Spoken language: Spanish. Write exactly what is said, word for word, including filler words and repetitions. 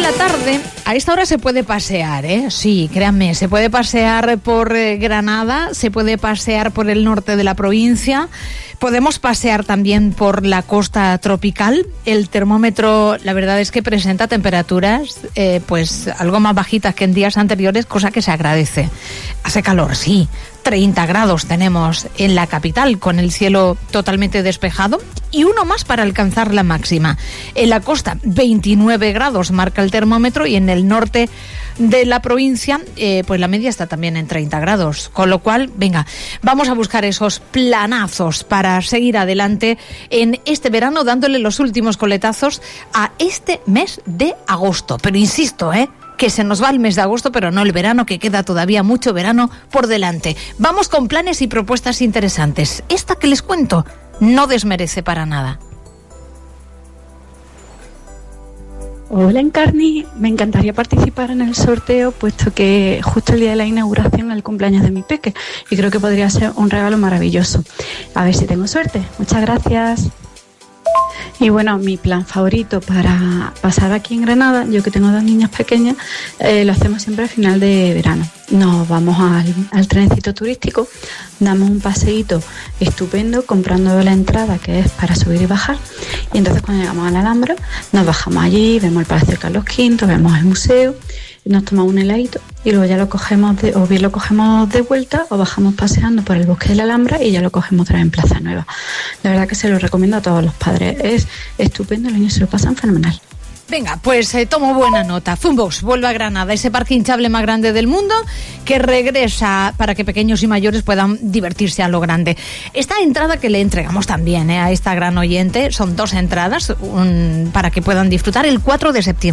la tarde, a esta hora se puede pasear, ¿eh? Sí, créanme, se puede pasear por eh, Granada, se puede pasear por el norte de la provincia, podemos pasear también por la costa tropical. El termómetro, la verdad es que presenta temperaturas eh, pues algo más bajitas que en días anteriores, cosa que se agradece. Hace calor, sí. treinta grados tenemos en la capital, con el cielo totalmente despejado, y uno más para alcanzar la máxima. En la costa, veintinueve grados marca el termómetro, y en el norte de la provincia, eh, pues la media está también en treinta grados. Con lo cual, venga, vamos a buscar esos planazos para seguir adelante en este verano, dándole los últimos coletazos a este mes de agosto. Pero insisto, ¿eh? que se nos va el mes de agosto, pero no el verano, que queda todavía mucho verano por delante. Vamos con planes y propuestas interesantes. Esta que les cuento no desmerece para nada. Hola Encarni, me encantaría participar en el sorteo, puesto que justo el día de la inauguración es el cumpleaños de mi peque y creo que podría ser un regalo maravilloso. A ver si tengo suerte. Muchas gracias. Y bueno, mi plan favorito para pasar aquí en Granada, yo que tengo dos niñas pequeñas, eh, lo hacemos siempre a final de verano. Nos vamos al, al trencito turístico, damos un paseíto estupendo comprando la entrada, que es para subir y bajar, y entonces cuando llegamos a la Alhambra nos bajamos allí, vemos el Palacio de Carlos quinto, vemos el museo, nos tomamos un heladito y luego ya lo cogemos, de, o bien lo cogemos de vuelta o bajamos paseando por el bosque de la Alhambra y ya lo cogemos otra vez en Plaza Nueva. La verdad que se lo recomiendo a todos los padres, es estupendo, los niños se lo pasan fenomenal. Venga, pues eh, tomo buena nota. Funbox vuelve a Granada, ese parque hinchable más grande del mundo, que regresa para que pequeños y mayores puedan divertirse a lo grande. Esta entrada que le entregamos también eh, a esta gran oyente, son dos entradas un, para que puedan disfrutar el cuatro de septiembre.